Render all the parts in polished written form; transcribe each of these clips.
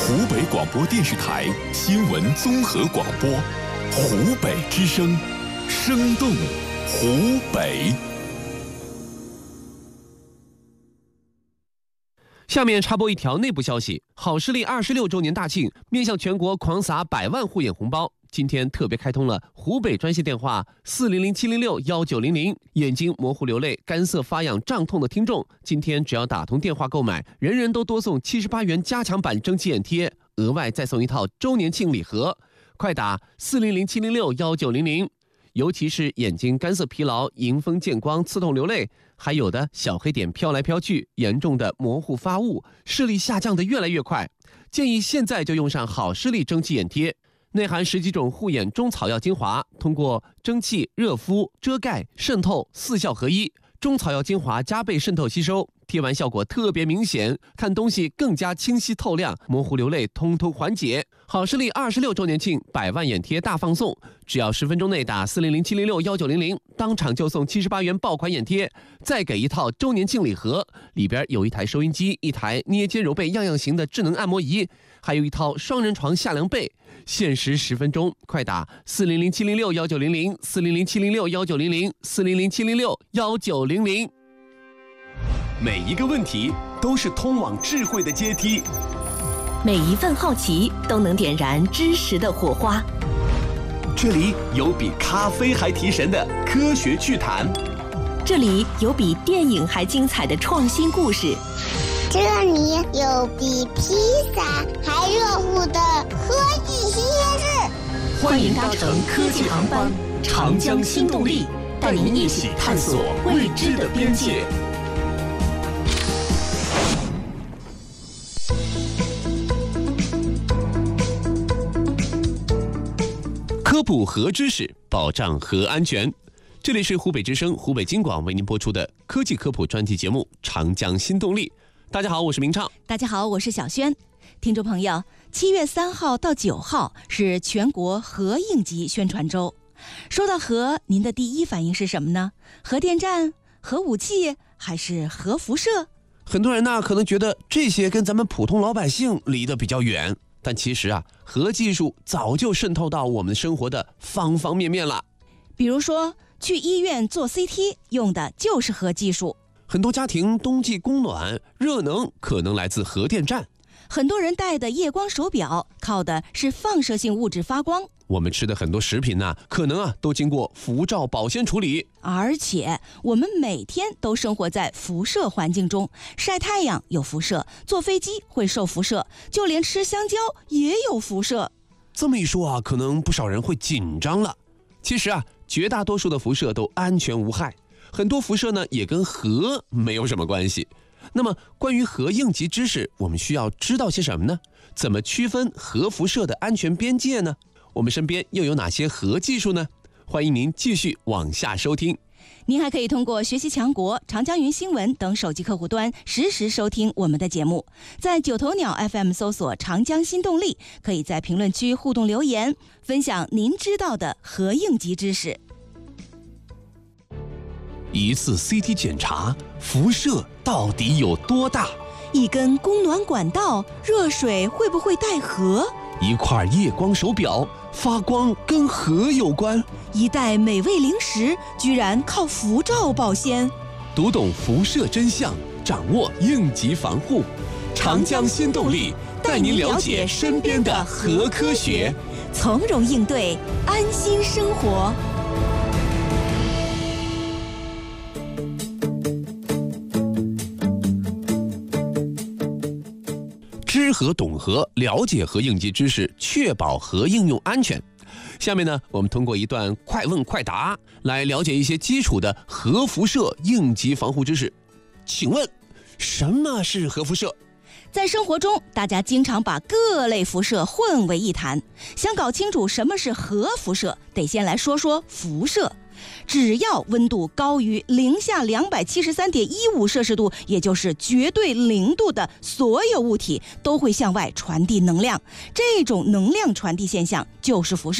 湖北广播电视台新闻综合广播，湖北之声，生动湖北。 下面插播一条内部消息：好视力26周年大庆，面向全国狂撒100万护眼红包。今天特别开通了湖北专线电话400-706-1900，眼睛模糊流泪、干涩发痒、胀痛的听众，今天只要打通电话购买，人人都多送78元加强版蒸汽眼贴，额外再送一套周年庆礼盒。快打400-706-1900。尤其是眼睛干涩疲劳、迎风见光、刺痛流泪，还有的小黑点飘来飘去，严重的模糊发雾，视力下降的越来越快，建议现在就用上好视力蒸汽眼贴，内含10几种护眼中草药精华，通过蒸汽、热敷、遮盖、渗透4效合一，中草药精华加倍渗透吸收，贴完效果特别明显，看东西更加清晰透亮，模糊流泪通通缓解。好视力26周年庆100万眼贴大放送，只要10分钟内打400-706-1900，当场就送78元爆款眼贴，再给一套周年庆礼盒，里边有一台收音机、一台捏肩揉背样样行的智能按摩仪，还有一套双人床下凉被。限时10分钟，快打400-706-1900 400-706-1900 400-706-1900。每一个问题都是通往智慧的阶梯， 每一份好奇都能点燃知识的火花。 这里有比咖啡还提神的科学趣谈， 这里有比电影还精彩的创新故事， 这里有比披萨还热乎的科技新鲜事。 欢迎搭乘科技航班长江新动力，带您一起探索未知的边界。 科普核知识，保障核安全。这里是湖北之声、湖北经广为您播出的科技科普专题节目《长江新动力》。大家好，我是明畅。 大家好，我是小轩。听众朋友，7月3号到9号是全国核应急宣传周。说到核，您的第一反应是什么呢？核电站、核武器还是核辐射？ 很多人呢可能觉得这些跟咱们普通老百姓离得比较远，但其实啊，核技术早就渗透到我们生活的方方面面了。 比如说，去医院做 CT 用的就是核技术。 很多家庭冬季供暖，热能可能来自核电站。 很多人戴的夜光手表靠的是放射性物质发光。 我们吃的很多食品呢，可能都经过辐照保鲜处理。 而且我们每天都生活在辐射环境中，晒太阳有辐射，坐飞机会受辐射，就连吃香蕉也有辐射。 这么一说啊，可能不少人会紧张了。其实啊，绝大多数的辐射都安全无害，很多辐射呢也跟核没有什么关系。那么关于核应急知识，我们需要知道些什么呢？怎么区分核辐射的安全边界呢？我们身边又有哪些核技术呢？欢迎您继续往下收听。 您还可以通过学习强国、长江云新闻等手机客户端实时收听我们的节目。在九头鸟 FM 搜索长江新动力，可以在评论区互动留言，分享您知道的核应急知识。 一次 CT 检查，辐射到底有多大？ 一根供暖管道，热水会不会带核？ 一块夜光手表，发光跟核有关？ 一袋美味零食，居然靠辐照保鲜？ 读懂辐射真相，掌握应急防护。长江新动力带您了解身边的核科学， 从容应对，安心生活。 知核懂核，了解核应急知识，确保核应用安全。下面呢，我们通过一段快问快答来了解一些基础的核辐射应急防护知识。请问，什么是核辐射？ 在生活中，大家经常把各类辐射混为一谈。想搞清楚什么是核辐射，得先来说说辐射。只要温度高于零下273.15摄氏度，也就是绝对0度的所有物体都会向外传递能量，这种能量传递现象就是辐射。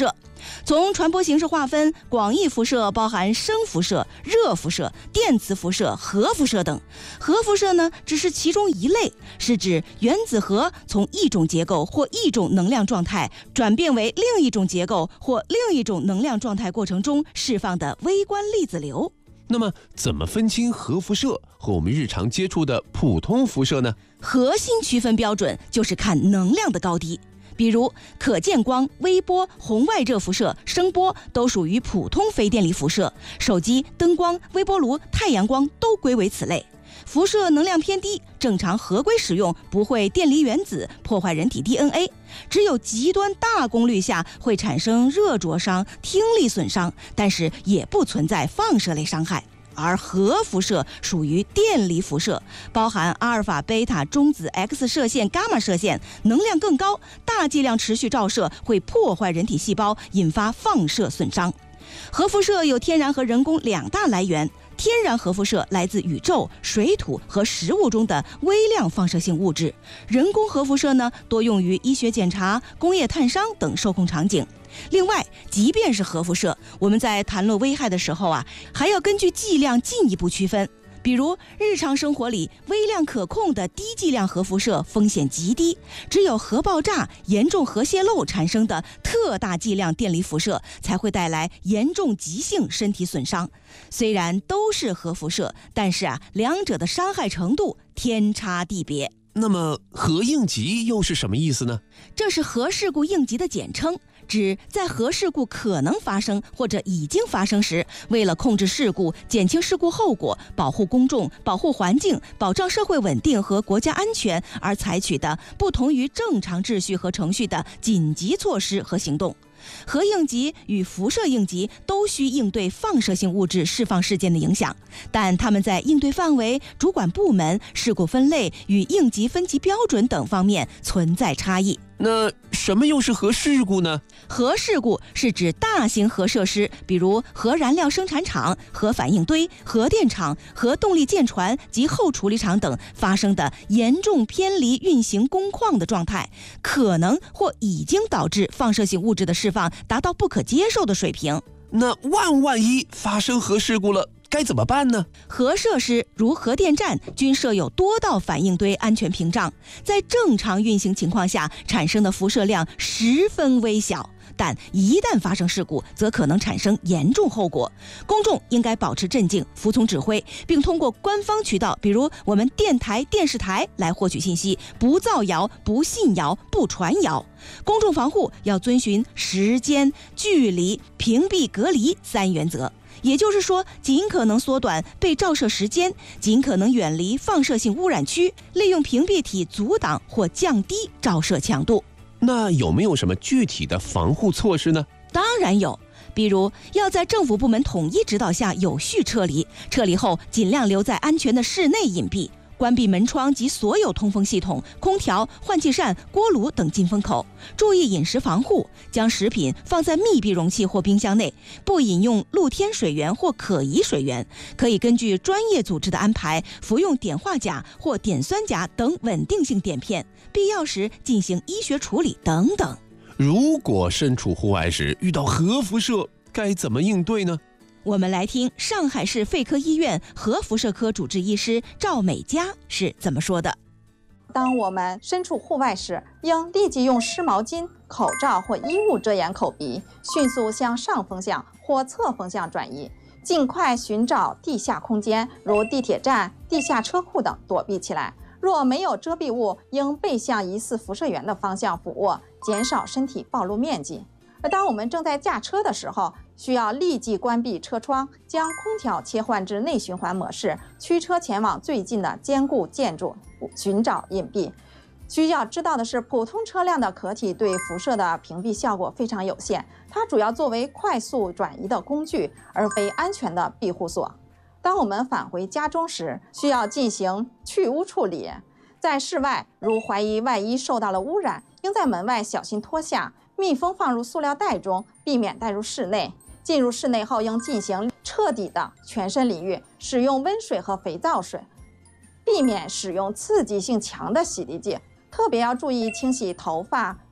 从传播形式划分，广义辐射包含声辐射、热辐射、电磁辐射、核辐射等。核辐射呢，只是其中一类，是指原子核从一种结构或一种能量状态转变为另一种结构或另一种能量状态过程中释放的微观粒子流。 那么，怎么分清核辐射和我们日常接触的普通辐射呢？ 核心区分标准就是看能量的高低。比如可见光、微波、红外热辐射、声波都属于普通非电离辐射，手机、灯光、微波炉、太阳光都归为此类。辐射能量偏低，正常合规使用不会电离原子，破坏人体 DNA， 只有极端大功率下会产生热灼伤、听力损伤，但是也不存在放射类伤害。而核辐射属于电离辐射，包含阿尔法、贝塔、中子、X 射线、伽马射线，能量更高，大剂量持续照射会破坏人体细胞，引发放射损伤。核辐射有天然和人工两大来源。天然核辐射来自宇宙、水土和食物中的微量放射性物质，人工核辐射呢，多用于医学检查、工业探伤等受控场景。另外，即便是核辐射，我们在谈论危害的时候还要根据剂量进一步区分。比如日常生活里微量可控的低剂量核辐射风险极低，只有核爆炸、严重核泄漏产生的特大剂量电离辐射才会带来严重急性身体损伤。虽然都是核辐射，但是两者的伤害程度天差地别。 那么核应急又是什么意思呢？ 这是核事故应急的简称，指在核事故可能发生或者已经发生时，为了控制事故、减轻事故后果、保护公众、保护环境、保障社会稳定和国家安全而采取的不同于正常秩序和程序的紧急措施和行动。核应急与辐射应急都需应对放射性物质释放事件的影响，但它们在应对范围、主管部门、事故分类与应急分级标准等方面存在差异。 那什么又是核事故呢？ 核事故是指大型核设施，比如核燃料生产厂、核反应堆、核电厂、核动力舰船及后处理厂等发生的严重偏离运行工况的状态，可能或已经导致放射性物质的释放达到不可接受的水平。 那万一发生核事故了，该怎么办呢？ 核设施如核电站均设有多道反应堆安全屏障，在正常运行情况下产生的辐射量十分微小，但一旦发生事故，则可能产生严重后果。公众应该保持镇静，服从指挥，并通过官方渠道，比如我们电台、电视台来获取信息，不造谣、不信谣、不传谣。公众防护要遵循时间、距离、屏蔽、隔离3原则。也就是说，尽可能缩短被照射时间，尽可能远离放射性污染区，利用屏蔽体阻挡或降低照射强度。 那有没有什么具体的防护措施呢？ 当然有，比如要在政府部门统一指导下有序撤离，撤离后尽量留在安全的室内隐蔽，关闭门窗及所有通风系统、空调、换气扇、锅炉等进风口，注意饮食防护，将食品放在密闭容器或冰箱内，不饮用露天水源或可疑水源，可以根据专业组织的安排服用碘化钾或碘酸钾等稳定性碘片，必要时进行医学处理等等。 如果身处户外时遇到核辐射，该怎么应对呢？ 我们来听上海市肺科医院核辐射科主治医师赵美佳是怎么说的。 当我们身处户外时，应立即用湿毛巾、口罩或衣物遮掩口鼻，迅速向上风向或侧风向转移，尽快寻找地下空间，如地铁站、地下车库等躲避起来。若没有遮蔽物，应背向疑似辐射源的方向俯卧，减少身体暴露面积。而当我们正在驾车的时候，需要立即关闭车窗，将空调切换至内循环模式，驱车前往最近的坚固建筑，寻找隐蔽。需要知道的是，普通车辆的壳体对辐射的屏蔽效果非常有限，它主要作为快速转移的工具，而非安全的庇护所。当我们返回家中时，需要进行去污处理。在室外，如怀疑外衣受到了污染，应在门外小心脱下，密封放入塑料袋中，避免带入室内。进入室内后，应进行彻底的全身淋浴，使用温水和肥皂水，避免使用刺激性强的洗涤剂。特别要注意清洗头发、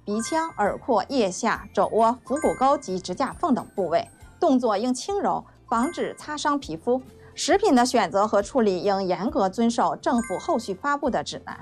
鼻腔、耳廓、腋下、肘窝、腹股沟及指甲缝等部位，动作应轻柔，防止擦伤皮肤。食品的选择和处理应严格遵守政府后续发布的指南。